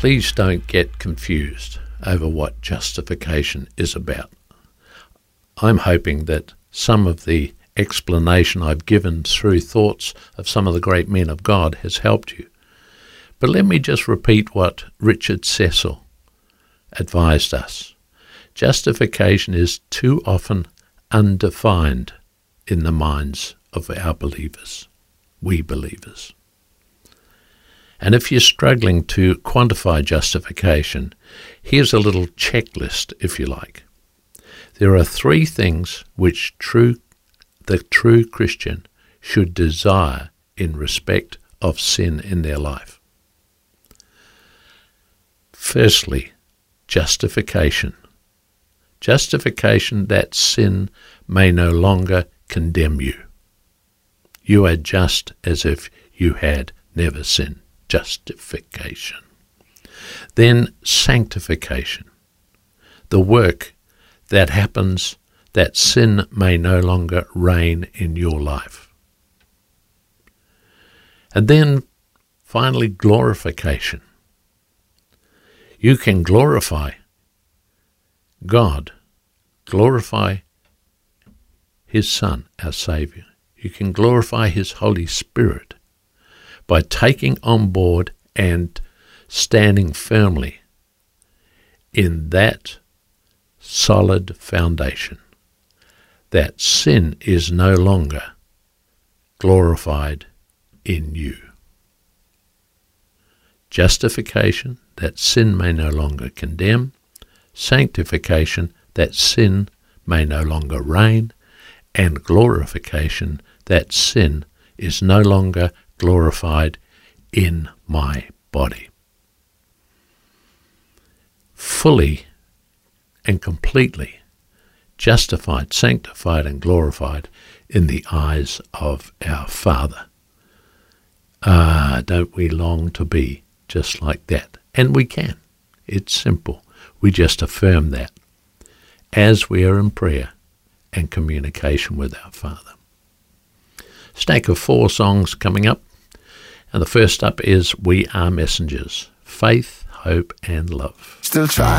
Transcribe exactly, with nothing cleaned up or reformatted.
Please don't get confused over what justification is about. I'm hoping that some of the explanation I've given through thoughts of some of the great men of God has helped you. But let me just repeat what Richard Cecil advised us. Justification is too often undefined in the minds of our believers, we believers. And if you're struggling to quantify justification, here's a little checklist, if you like. There are three things which true, the true Christian should desire in respect of sin in their life. Firstly, justification. Justification that sin may no longer condemn you. You are just as if you had never sinned. Justification. Then sanctification. The work that happens that sin may no longer reign in your life. And then finally glorification. You can glorify God, glorify His Son, our Saviour. You can glorify His Holy Spirit by taking on board and standing firmly in that solid foundation, that sin is no longer glorified in you. Justification, that sin may no longer condemn. Sanctification, that sin may no longer reign. And glorification, that sin is no longer glorified in my body. Fully and completely justified, sanctified, and glorified in the eyes of our Father. Ah, don't we long to be just like that? And we can. It's simple. We just affirm that as we are in prayer and communication with our Father. Stack of four songs coming up. And the first up is We Are Messengers. Faith, hope, and love. Still try.